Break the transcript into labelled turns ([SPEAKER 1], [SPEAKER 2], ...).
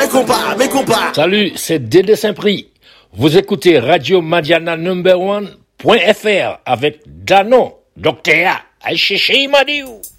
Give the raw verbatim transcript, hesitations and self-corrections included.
[SPEAKER 1] mes compas, mes compas.
[SPEAKER 2] Salut, c'est Dédé Saint-Prix. Vous écoutez Radio Madiana Number One point F R avec Dano, Docteur A. Aïe Chéché Madiou.